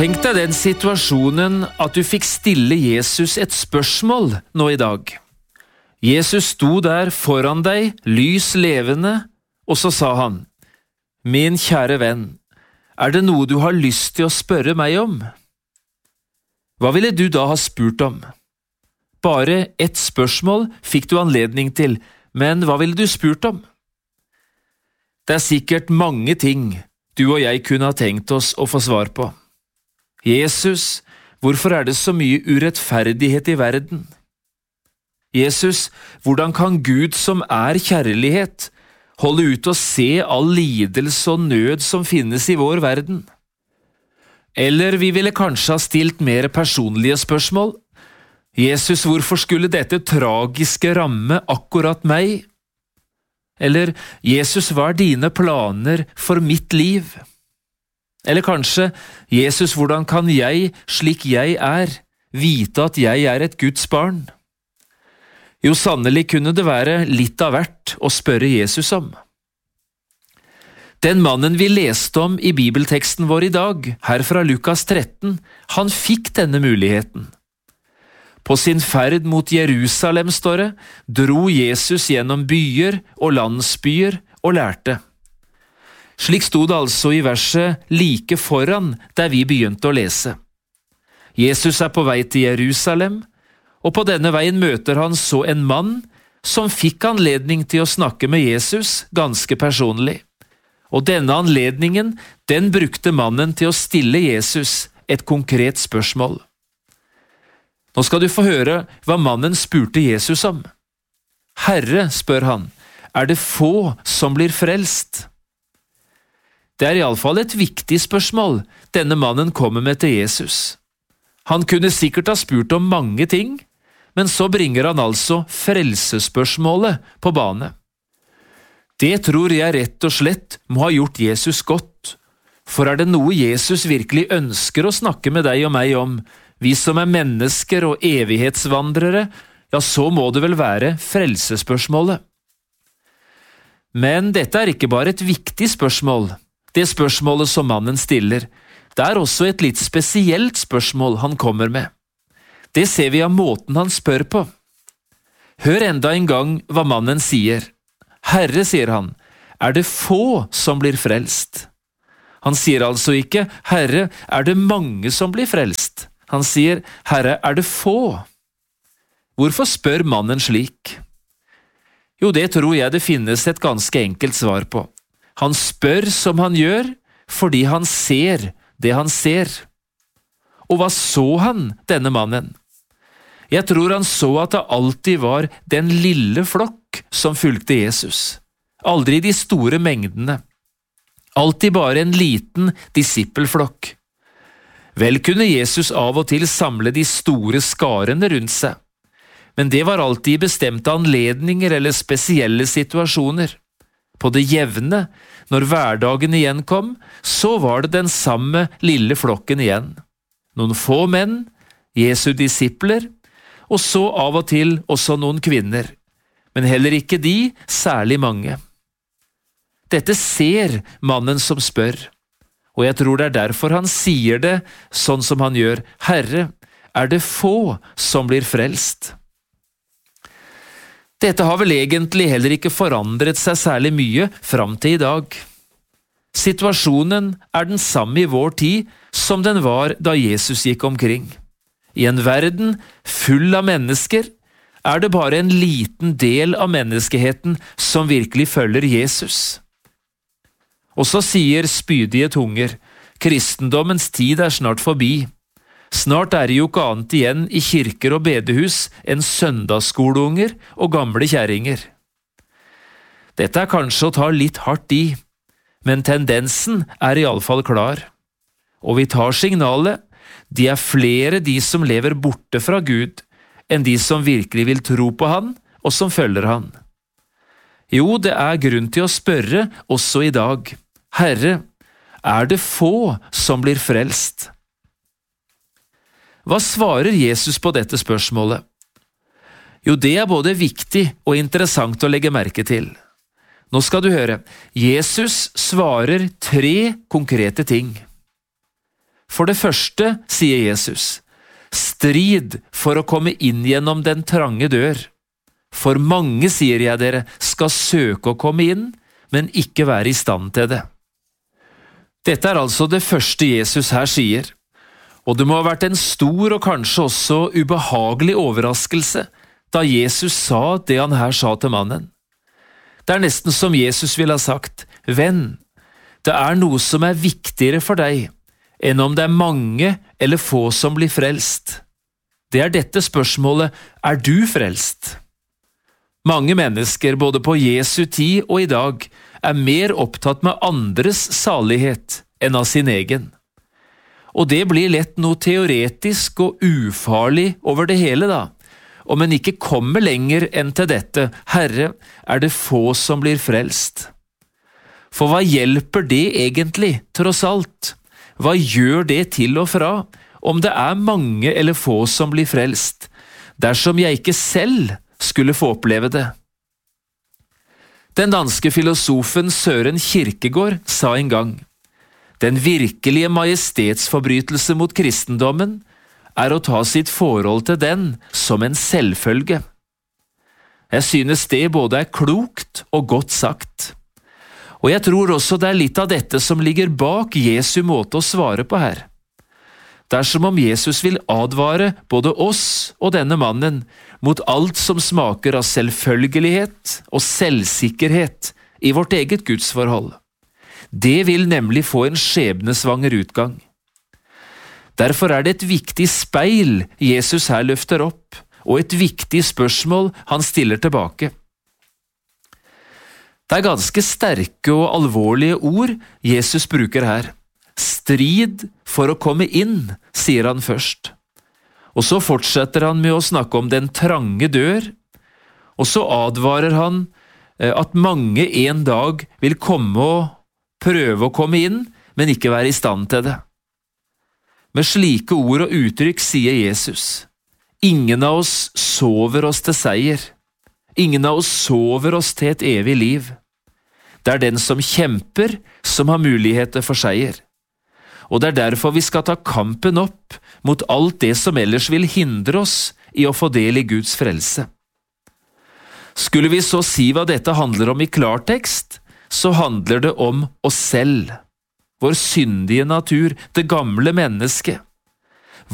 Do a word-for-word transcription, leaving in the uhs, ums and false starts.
Tenk deg den situasjonen at du fikk stille Jesus et spørsmål nå i dag. Jesus sto der foran deg, lys levende, og så sa han, «Min kjære venn, er det noe du har lyst til å spørre meg om?» Hva ville du da ha spurt om? Bare ett spørsmål fikk du anledning til, men hva ville du spurt om? Det er sikkert mange ting du og jeg kunne ha tenkt oss å få svar på. Jesus, hvorfor er det så mye urettferdighet i verden? Jesus, hvordan kan Gud som er kjærlighet holde ut og se all lidelse og nød som finnes i vår verden? Eller vi ville kanskje ha stilt mer personlige spørsmål. Jesus, hvorfor skulle dette tragiske ramme akkurat meg? Eller, Jesus, hva er dine planer for mitt liv? Eller kanskje, Jesus, hvordan kan jeg, slik jeg er, vite at jeg er et Guds barn? Jo, sannelig kunne det være litt av hvert å spørre Jesus om. Den mannen vi leste om i bibelteksten vår i dag, her fra Lukas tretten, han fikk denne muligheten. På sin ferd mot Jerusalem, står det, dro Jesus gjennom byer og landsbyer og lærte. Slik stod det altså i verset like foran der vi begynte å lese. Jesus er på vei til Jerusalem, og på denne veien møter han så en mann som fikk anledning til å snakke med Jesus ganske personlig. Og denne anledningen, den brukte mannen til å stille Jesus et konkret spørsmål. Nå skal du få høre hva mannen spurte Jesus om. Herre, spør han, er det få som blir frelst? Det er i alle fall et viktig spørsmål denne mannen kommer med til Jesus. Han kunne sikkert ha spurt om mange ting, men så bringer han altså frelsespørsmålet på bane. Det tror jeg rett og slett må ha gjort Jesus godt, for er det noe Jesus virkelig ønsker å snakke med deg og meg om, vi som er mennesker og evighetsvandrere, ja, så må det vel være frelsespørsmålet. Men dette er ikke bare et viktig spørsmål, det spørsmålet som mannen stiller. Det er også et litt spesielt spørsmål han kommer med. Det ser vi av måten han spør på. Hør enda en gang hva mannen sier. Herre, sier han, er det få som blir frelst? Han sier altså ikke, Herre, er det mange som blir frelst? Han sier, Herre, er det få? Hvorfor spør mannen slik? Jo, det tror jeg det finnes et ganske enkelt svar på. Han spør som han gjør, fordi han ser det han ser. Og hva så han, denne mannen? Jeg tror han så at det alltid var den lille flokk som fulgte Jesus. Aldri de store mengdene. Alltid bare en liten disippelflokk. Vel kunne Jesus av og til samle de store skarene rundt seg, men det var alltid i bestemte anledninger eller spesielle situasjoner. På det jevne, når hverdagen igjen kom, så var det den samme lille flokken igjen. Noen få menn, Jesu disipler, og så av og til også noen kvinner, men heller ikke de særlig mange. Dette ser mannen som spør, og jeg tror det er derfor han sier det sånn som han gjør. Herre, er det få som blir frelst? Dette har vel egentlig heller ikke forandret seg særlig mye fram til i dag. Situasjonen er den samme i vår tid som den var da Jesus gikk omkring. I en verden full av mennesker er det bare en liten del av menneskeheten som virkelig følger Jesus. Og så sier spydige tunger, kristendommens tid er snart forbi. Snart er det jo ikke annet igjen i kirker og bedehus enn søndagsskoleunger og gamle kjerringer. Dette er kanskje å ta litt hardt i, men tendensen er i alle fall klar. Og vi tar signalet, de er flere de som lever borte fra Gud, enn de som virkelig vil tro på han, og som følger han. Jo, det er grunn til å spørre også i dag. Herre, er det få som blir frelst? Hva svarer Jesus på dette spørsmålet? Jo, det er både viktig og interessant å legge merke til. Nå skal du høre, Jesus svarer tre konkrete ting. For det første, sier Jesus, strid for å komme inn gjennom den trange dør. For mange, sier jeg dere, skal søke å komme inn, men ikke være i stand til det. Dette er altså det første Jesus her sier, og det må ha vært en stor og kanskje også ubehagelig overraskelse da Jesus sa det han her sa til mannen. Det er nesten som Jesus ville ha sagt, «Venn, det er noe som er viktigere for deg enn om det er mange eller få som blir frelst. Det er dette spørsmålet, er du frelst?» Mange mennesker, både på Jesu tid og i dag, er mer opptatt med andres salighet enn av sin egen. Og det blir lett noe teoretisk og ufarlig over det hele da, om en ikke kommer lenger enn til dette, Herre, er det få som blir frelst. For hva hjelper det egentlig, tross alt? Hva gjør det til og fra, om det er mange eller få som blir frelst, dersom jeg ikke selv skulle få oppleve det? Den danske filosofen Søren Kierkegaard sa en gang, den virkelige majestetsforbrytelse mot kristendommen er å ta sitt forhold til den som en selvfølge. Jeg synes det både er klokt og godt sagt. Og jeg tror også det er litt av dette som ligger bak Jesu måte å svare på her. Det er som om Jesus vil advare både oss og denne mannen mot alt som smaker av selvfølgelighet og selvsikkerhet i vårt eget gudsforhold. Det vil nemlig få en skjebnesvanger utgang. Derfor er det et viktig speil Jesus her løfter opp, og et viktig spørsmål han stiller tilbake. Det er ganske sterke og alvorlige ord Jesus bruker her. Strid for å komme inn, sier han først. Og så fortsetter han med å snakke om den trange dør, og så advarer han at mange en dag vil komme og prøve å komme inn, men ikke være i stand til det. Med slike ord og uttrykk sier Jesus, ingen av oss sover oss til seier, ingen av oss sover oss til et evig liv. Det er den som kjemper som har muligheter for seier. Og det er derfor vi skal ta kampen opp mot alt det som ellers vil hindre oss i å få del i Guds frelse. Skulle vi så si hva dette handler om i klartekst, så handler det om oss selv, vår syndige natur, det gamle mennesket.